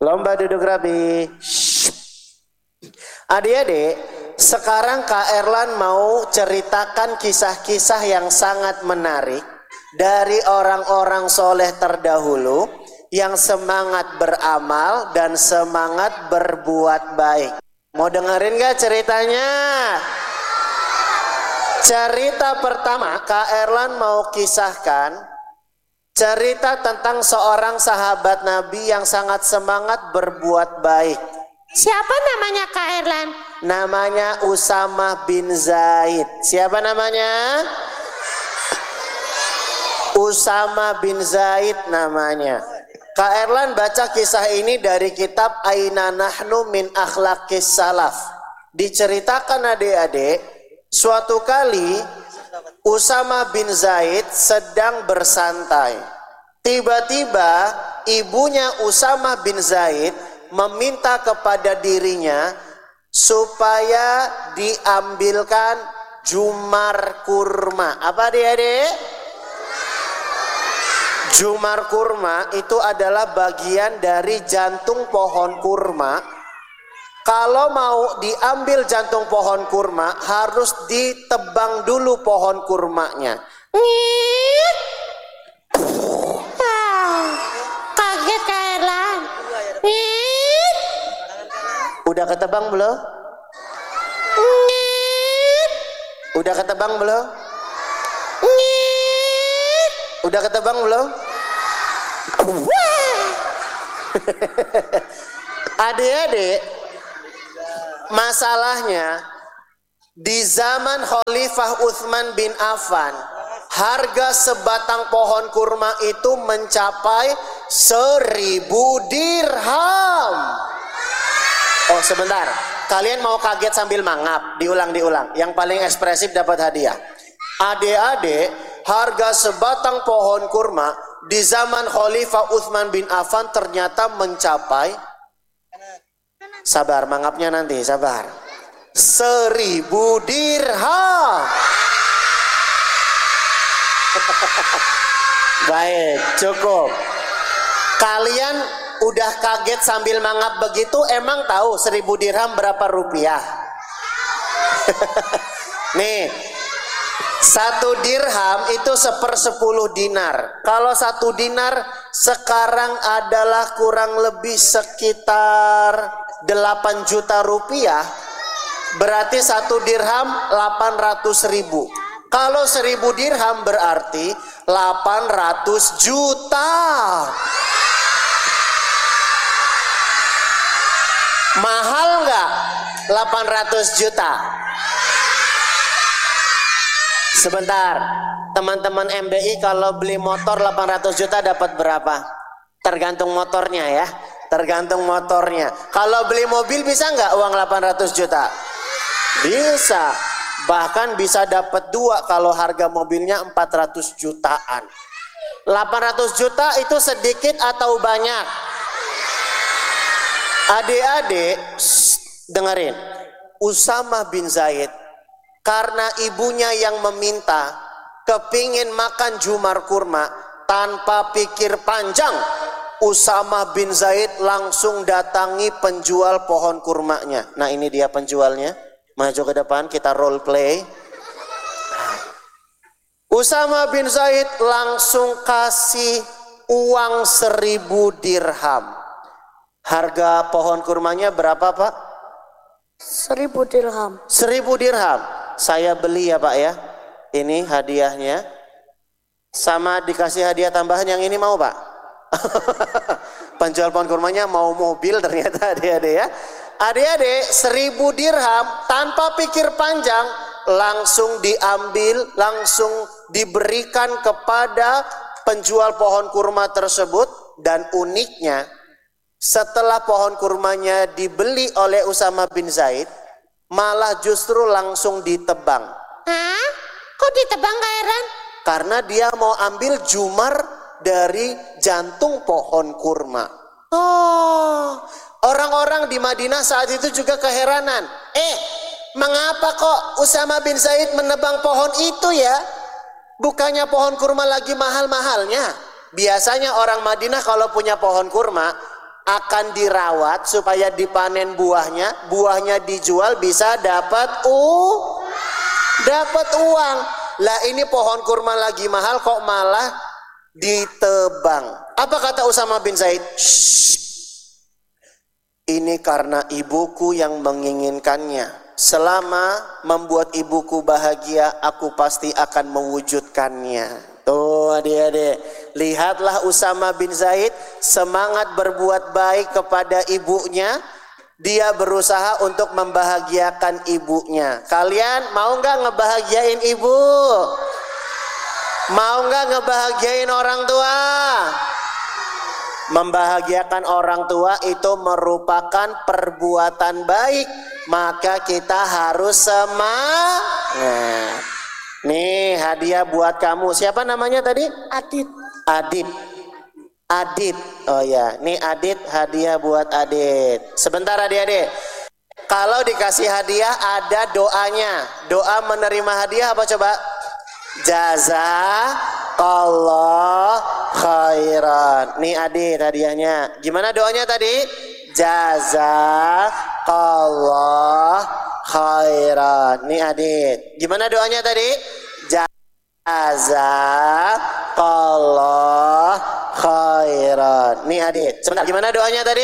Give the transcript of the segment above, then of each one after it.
Lomba duduk rapi. Adik-adik, sekarang Kak Erlan mau ceritakan kisah-kisah yang sangat menarik dari orang-orang soleh terdahulu yang semangat beramal dan semangat berbuat baik. Mau dengerin gak ceritanya? Cerita pertama, Kak Erlan mau kisahkan cerita tentang seorang sahabat Nabi yang sangat semangat berbuat baik. Siapa namanya Kak Erlan? Namanya Usamah bin Zaid. Siapa namanya? Usamah bin Zaid namanya. Kak Erlan baca kisah ini dari kitab Aina Nahnu min Akhlaqis Salaf. Diceritakan adik-adik, suatu kali Usamah bin Zaid sedang bersantai. Tiba-tiba ibunya Usamah bin Zaid meminta kepada dirinya supaya diambilkan jumar kurma. Apa adik-adik? Jumar kurma itu adalah bagian dari jantung pohon kurma. Kalau mau diambil jantung pohon kurma, harus ditebang dulu pohon kurmanya. Kaget Kak Erlan. Udah ketebang belum? Udah ketebang belum? Udah ketebang belum? Adik-adik, masalahnya di zaman Khalifah Utsman bin Affan, harga sebatang pohon kurma itu mencapai 1.000 dirham. Oh sebentar, kalian mau kaget sambil mangap? Diulang. Yang paling ekspresif dapat hadiah. Adik-adik, harga sebatang pohon kurma di zaman Khalifah Utsman bin Affan ternyata mencapai, sabar mangapnya nanti, sabar, 1.000 dirham. Baik, cukup. Kalian udah kaget sambil mangap begitu, emang tahu 1.000 dirham berapa rupiah? Nih, 1 dirham itu 1/10 dinar. Kalau 1 dinar sekarang adalah kurang lebih sekitar 8 juta rupiah. Berarti 1 dirham 800.000. Kalau 1.000 dirham berarti 800 juta. Mahal nggak 800 juta? Sebentar, teman-teman MBI kalau beli motor 800 juta dapat berapa? Tergantung motornya ya, tergantung motornya. Kalau beli mobil bisa nggak uang 800 juta? Bisa, bahkan bisa dapat 2 kalau harga mobilnya 400 jutaan. 800 juta itu sedikit atau banyak? Adik-adik, dengerin. Usamah bin Zaid, karena ibunya yang meminta, kepingin makan jumar kurma, tanpa pikir panjang, Usamah bin Zaid langsung datangi penjual pohon kurmanya. Nah ini dia penjualnya, maju ke depan, kita role play. Usamah bin Zaid langsung kasih uang 1.000 dirham. Harga pohon kurmanya berapa Pak? 1.000 dirham. 1.000 dirham. Saya beli ya Pak ya. Ini hadiahnya. Sama dikasih hadiah tambahan yang ini mau Pak? Penjual pohon kurmanya mau mobil ternyata adik-adik ya. Adik-adik 1.000 dirham tanpa pikir panjang langsung diambil, langsung diberikan kepada penjual pohon kurma tersebut. Dan uniknya, setelah pohon kurmanya dibeli oleh Usamah bin Zaid, malah justru langsung ditebang. Hah? Kok ditebang Kak Erlan? Karena dia mau ambil jumar dari jantung pohon kurma. Oh, orang-orang di Madinah saat itu juga keheranan. Mengapa kok Usamah bin Zaid menebang pohon itu ya? Bukannya pohon kurma lagi mahal-mahalnya. Biasanya orang Madinah kalau punya pohon kurma, akan dirawat supaya dipanen buahnya, buahnya dijual bisa dapat uang. Lah ini pohon kurma lagi mahal kok malah ditebang. Apa kata Usama bin Zaid? Ini karena ibuku yang menginginkannya. Selama membuat ibuku bahagia, aku pasti akan mewujudkannya. Tuh adik-adik, lihatlah Usama bin Zaid semangat berbuat baik kepada ibunya. Dia berusaha untuk membahagiakan ibunya. Kalian mau nggak ngebahagiain ibu? Mau nggak ngebahagiain orang tua? Membahagiakan orang tua itu merupakan perbuatan baik, maka kita harus semangat. Nih hadiah buat kamu. Siapa namanya tadi? Adit. Oh ya, nih Adit, hadiah buat Adit. Sebentar adik-adik. Kalau dikasih hadiah ada doanya. Doa menerima hadiah apa coba? Jazakallah khairan. Nih Adit hadiahnya. Gimana doanya tadi? Jazakallah khairan. Nih Adit. Gimana doanya tadi? Jazakallah khairan. Nih Adit. Sebentar, gimana doanya tadi?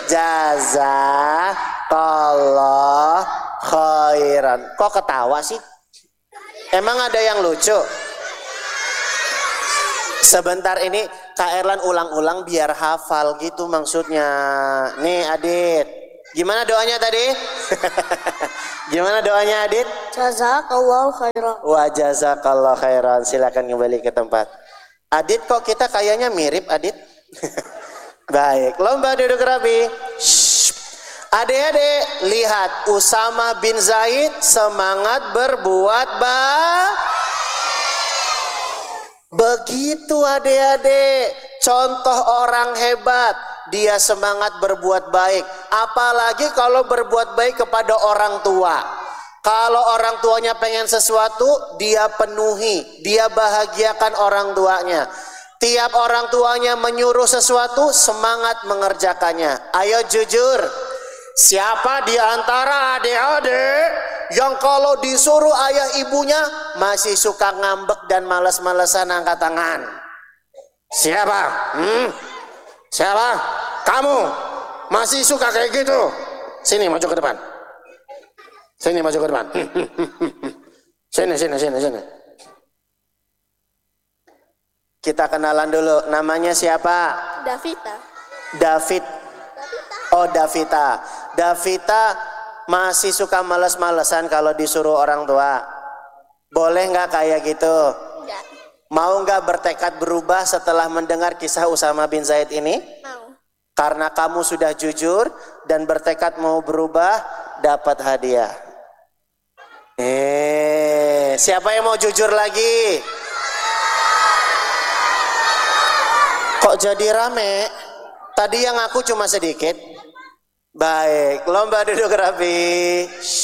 Jazakallah khairan. Kok ketawa sih? Emang ada yang lucu? Sebentar ini Kak Erlan ulang-ulang biar hafal gitu maksudnya. Nih Adit, gimana doanya tadi? Gimana doanya Adit? Jazakallahu khairan. Wa jazakallah khairan. Silakan kembali ke tempat. Adit, kok kita kayaknya mirip Adit? Baik, lomba duduk rapi. Adik-adik, lihat Usama bin Zaid semangat berbuat baik. Begitu adik-adik, contoh orang hebat. Dia semangat berbuat baik. Apalagi kalau berbuat baik kepada orang tua. Kalau orang tuanya pengen sesuatu, dia penuhi. Dia bahagiakan orang tuanya. Tiap orang tuanya menyuruh sesuatu, semangat mengerjakannya. Ayo jujur. Siapa di antara adik-adik yang kalau disuruh ayah ibunya masih suka ngambek dan malas-malesan angkat tangan? Siapa? Siapa? Kamu masih suka kayak gitu? Sini maju ke depan. Sini maju ke depan. Sini. Kita kenalan dulu. Namanya siapa? David. Oh, Davita. Davita masih suka males-malesan kalau disuruh orang tua. Boleh nggak kayak gitu? Enggak. Mau nggak bertekad berubah setelah mendengar kisah Usama bin Zaid ini? Mau. Karena kamu sudah jujur dan bertekad mau berubah, dapat hadiah. Siapa yang mau jujur lagi? Kok jadi rame? Tadi yang aku cuma sedikit. Baik, lomba duduk rapi.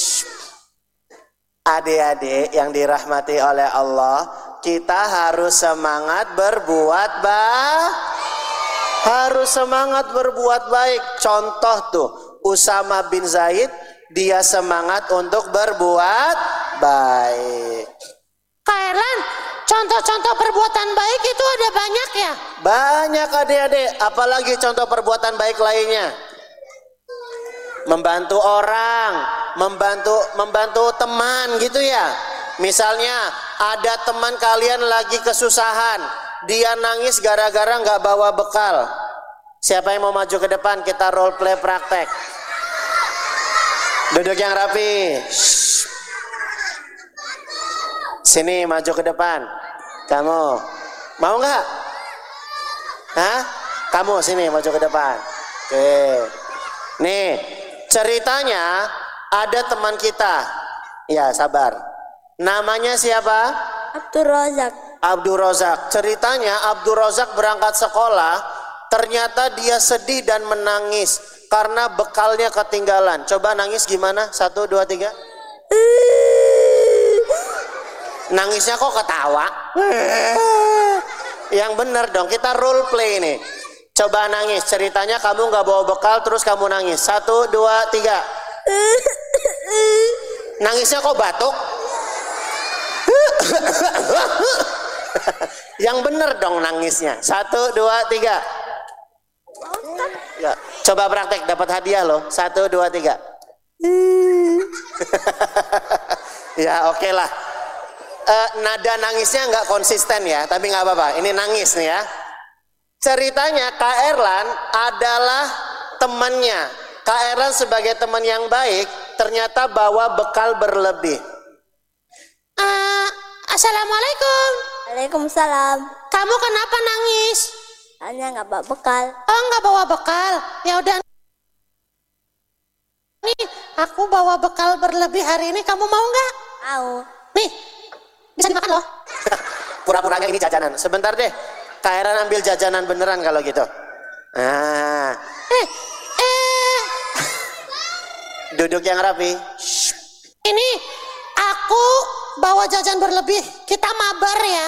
Adik-adik yang dirahmati oleh Allah, kita harus semangat berbuat baik. Harus semangat berbuat baik. Contoh tuh, Usama bin Zaid, dia semangat untuk berbuat baik. Kak Erlan, contoh-contoh perbuatan baik itu ada banyak ya? Banyak adik-adik, apalagi contoh perbuatan baik lainnya. Membantu orang, membantu teman gitu ya. Misalnya ada teman kalian lagi kesusahan, dia nangis gara-gara nggak bawa bekal. Siapa yang mau maju ke depan? Kita role play praktek. Duduk yang rapi. Sini maju ke depan. Kamu mau nggak? Hah? Kamu sini maju ke depan. Oke. Nih. Ceritanya ada teman kita. Ya sabar. Namanya siapa? Abdul Razak. Ceritanya Abdul Razak berangkat sekolah. Ternyata dia sedih dan menangis. Karena bekalnya ketinggalan. Coba nangis gimana? 1, 2, 3. Nangisnya kok ketawa? Yang benar dong. Kita role play nih. Coba nangis. Ceritanya kamu nggak bawa bekal terus kamu nangis. 1, 2, 3. Nangisnya kok batuk? Yang bener dong nangisnya. 1, 2, 3. Ya, coba praktek dapat hadiah loh. 1, 2, 3. Ya oke lah. Nada nangisnya nggak konsisten ya, tapi nggak apa-apa. Ini nangis nih ya. Ceritanya Kak Erlan adalah temannya. Kak Erlan sebagai teman yang baik ternyata bawa bekal berlebih. Assalamualaikum. Waalaikumsalam. Kamu kenapa nangis? Hanya nggak bawa bekal. Oh, nggak bawa bekal. Ya udah. Nih, aku bawa bekal berlebih hari ini. Kamu mau nggak? Mau. Nih, bisa dimakan loh. Pura-puranya ini jajanan. Sebentar deh. Kak Erlan ambil jajanan beneran kalau gitu. Nah. Duduk yang rapi. Ini aku bawa jajan berlebih. Kita mabar ya.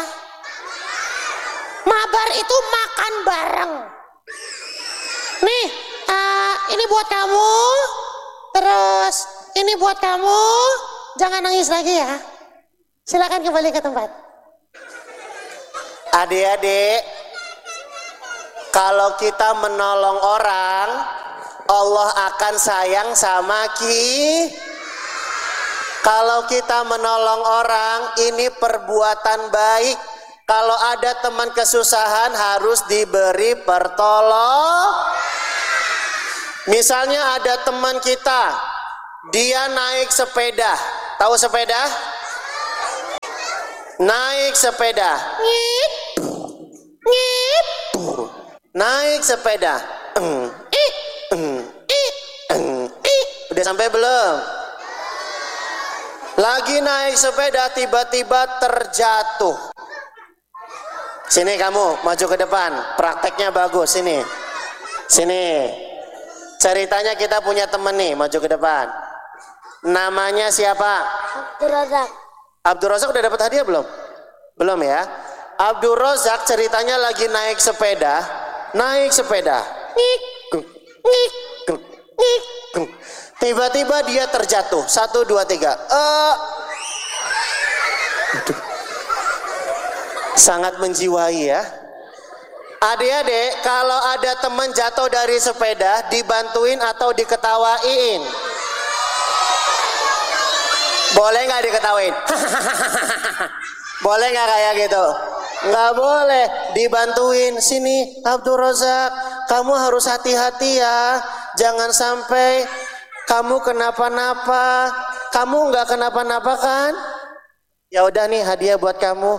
Mabar itu makan bareng. Nih, ini buat kamu. Terus ini buat kamu. Jangan nangis lagi ya. Silakan kembali ke tempat. Adik-adik, kalau kita menolong orang, Allah akan sayang sama kita. Kalau kita menolong orang, ini perbuatan baik. Kalau ada teman kesusahan harus diberi pertolongan. Misalnya ada teman kita, dia naik sepeda. Tahu sepeda? Naik sepeda. Ngip. Ngip. Naik sepeda. Udah sampai belum? Lagi naik sepeda tiba-tiba terjatuh. Sini kamu, maju ke depan. Prakteknya bagus, sini. Sini. Ceritanya kita punya temen nih, maju ke depan. Namanya siapa? Abdul Razak. Abdul Razak udah dapat hadiah belum? Belum ya. Abdul Razak ceritanya lagi naik sepeda. Naik sepeda. Ngik. Ngik. Ngik. Tiba-tiba dia terjatuh. 1, 2, 3. Sangat menjiwai ya. Adik-adik, kalau ada teman jatuh dari sepeda, dibantuin atau diketawain? Boleh nggak diketawain? Boleh nggak kayak gitu? Nggak boleh, dibantuin. Sini Abdul Razak, kamu harus hati-hati ya. Jangan sampai kamu kenapa-napa. Kamu nggak kenapa-napa kan? Ya udah nih hadiah buat kamu.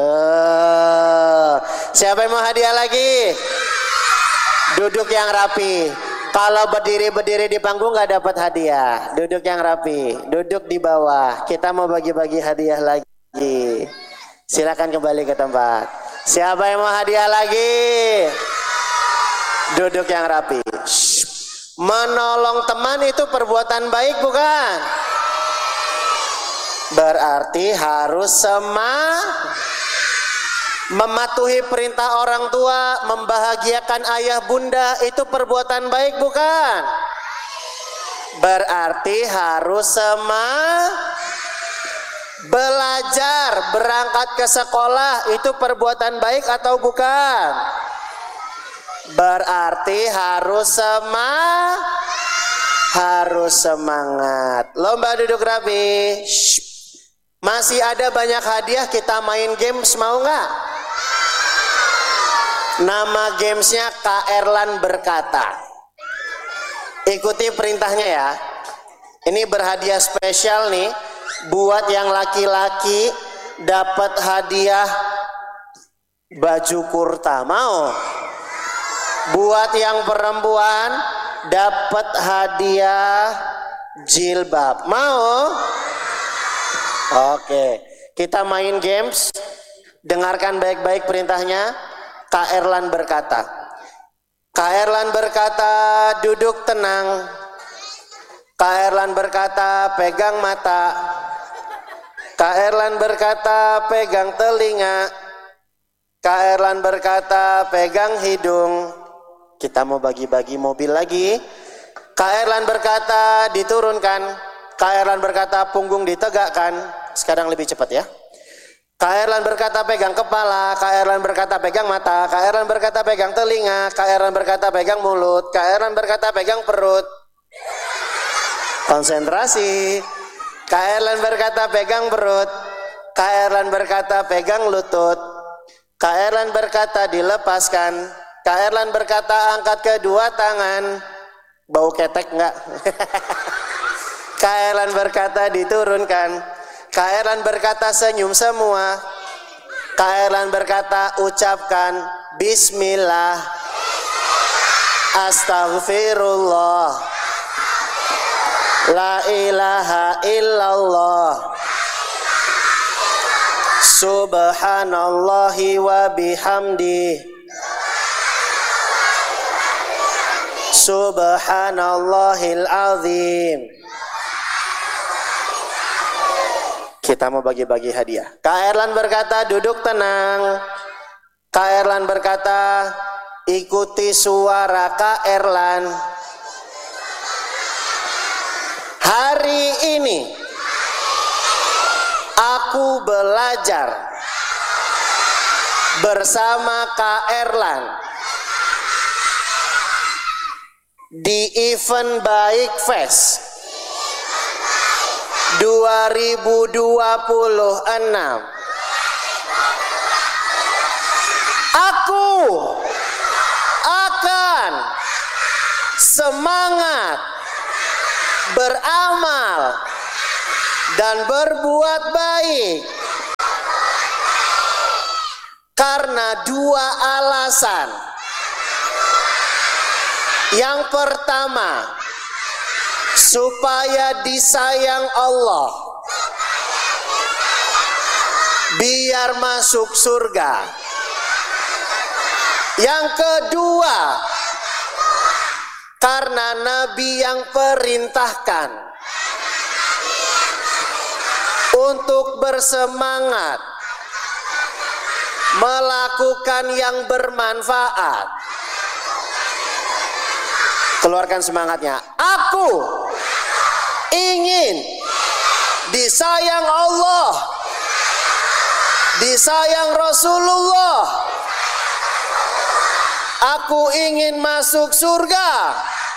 Siapa yang mau hadiah lagi? Duduk yang rapi. Kalau berdiri di panggung nggak dapat hadiah. Duduk yang rapi. Duduk di bawah. Kita mau bagi-bagi hadiah lagi. Silakan kembali ke tempat. Siapa yang mau hadiah lagi? Duduk yang rapi. Menolong teman itu perbuatan baik bukan? Berarti harus mematuhi perintah orang tua, membahagiakan ayah bunda, itu perbuatan baik bukan? Berarti harus belajar, berangkat ke sekolah, itu perbuatan baik atau bukan? Berarti harus semangat. Lomba duduk rapi. Masih ada banyak hadiah, kita main games, mau nggak? Nama gamesnya Kak Erlan berkata. Ikuti perintahnya ya. Ini berhadiah spesial nih. Buat yang laki-laki dapat hadiah baju kurta, mau? Buat yang perempuan dapat hadiah jilbab, mau? Oke, kita main games. Dengarkan baik-baik perintahnya. Kak Erlan berkata. Kak Erlan berkata, duduk tenang. Kak Erlan berkata, pegang mata. Kak Erlan berkata, pegang telinga. Kak Erlan berkata, pegang hidung. Kita mau bagi-bagi mobil lagi. Kak Erlan berkata diturunkan. Kak Erlan berkata punggung ditegakkan. Sekarang lebih cepat ya. Kak Erlan berkata pegang kepala. Kak Erlan berkata pegang mata. Kak Erlan berkata pegang telinga. Kak Erlan berkata pegang mulut. Kak Erlan berkata pegang perut. Konsentrasi. Kak Erlan berkata pegang perut. Kak Erlan berkata pegang lutut. Kak Erlan berkata dilepaskan. Kak Erlan berkata angkat kedua tangan. Bau ketek enggak? Kak Erlan berkata diturunkan. Kak Erlan berkata senyum semua. Kak Erlan berkata ucapkan Bismillah. Astaghfirullah. La ilaha illallah. Subhanallahi wa bihamdi. Subhanallahil azim. Kita mau bagi-bagi hadiah. Kak Erlan berkata duduk tenang. Kak Erlan berkata ikuti suara Kak Erlan. Hari ini aku belajar bersama Kak Erlan di event Baik Fest 2026. Aku akan semangat beramal dan berbuat baik karena dua alasan. Yang pertama, supaya disayang Allah, biar masuk surga. Yang kedua, karena Nabi yang perintahkan untuk bersemangat melakukan yang bermanfaat. Keluarkan semangatnya. Aku ingin disayang Allah, disayang Rasulullah. Aku ingin masuk surga.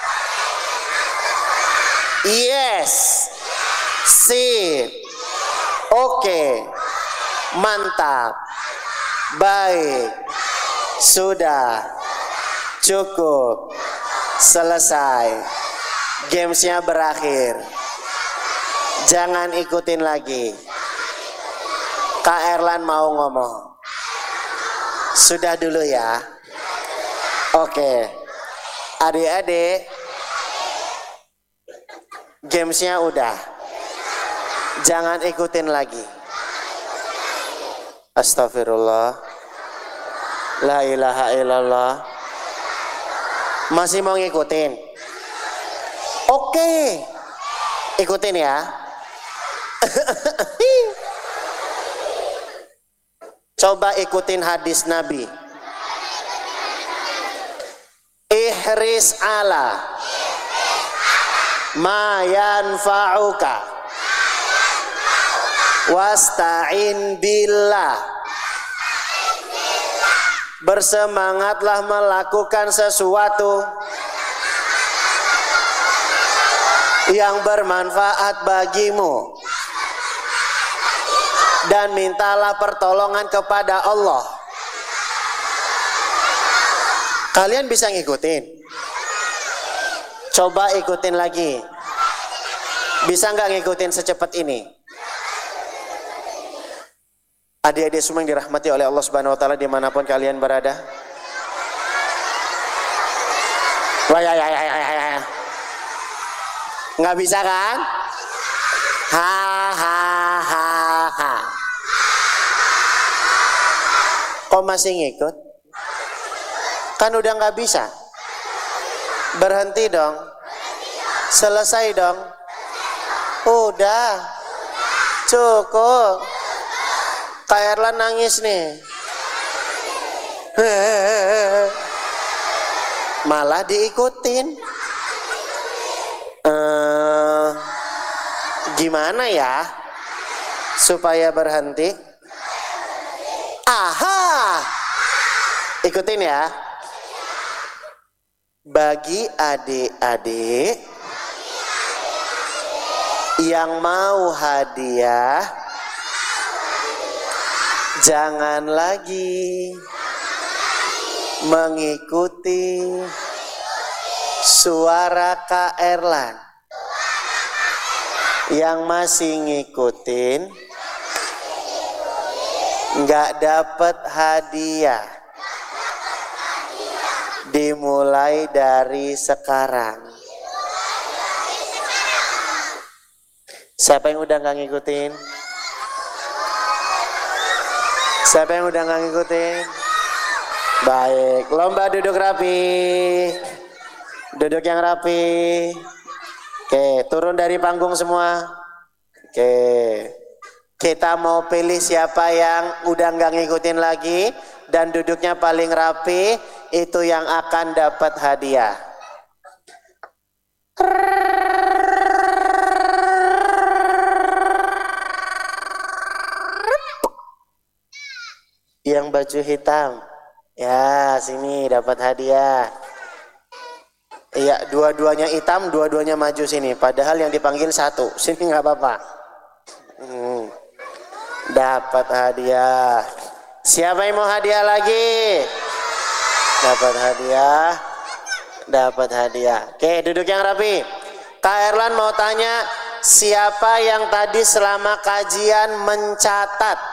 Yes. Sip. Oke. Mantap. Baik. Sudah. Cukup. Selesai. Gamesnya berakhir. Jangan ikutin lagi. Kak Erlan mau ngomong. Sudah dulu ya. Oke. Adik-adik, gamesnya udah. Jangan ikutin lagi. Astagfirullah. La ilaha illallah. Masih mau ngikutin? Oke. Ikutin ya. Coba ikutin hadis Nabi. Ihris ala ma yanfa'uka wasta'in billah. Bersemangatlah melakukan sesuatu yang bermanfaat bagimu dan mintalah pertolongan kepada Allah. Kalian bisa ngikutin? Coba ikutin lagi. Bisa nggak ngikutin secepat ini? Adik-adik semua yang dirahmati oleh Allah Subhanahu Wa Taala dimanapun kalian berada. Wah, ya. Nggak bisa kan? Ha. Kok masih ngikut? Kan udah nggak bisa. Berhenti dong. Selesai dong. Udah. Cukup. Kak Erlan nangis nih. Malah diikutin. Gimana ya supaya berhenti? Aha, ikutin ya. Bagi adik-adik yang mau hadiah, jangan lagi mengikuti suara Kak Erlan. Yang masih ngikutin nggak dapat hadiah. Dimulai dari sekarang. Siapa yang udah nggak ngikutin? Siapa yang udah nggak ngikutin? Baik, lomba duduk rapi. Duduk yang rapi. Oke, turun dari panggung semua. Oke, kita mau pilih siapa yang udah nggak ngikutin lagi dan duduknya paling rapi, itu yang akan dapat hadiah. Yang baju hitam, ya sini dapat hadiah. Iya, dua-duanya hitam, dua-duanya maju sini. Padahal yang dipanggil satu, sini nggak apa-apa. Dapat hadiah. Siapa yang mau hadiah lagi? Dapat hadiah. Dapat hadiah. Oke, duduk yang rapi. Kak Erlan mau tanya, siapa yang tadi selama kajian mencatat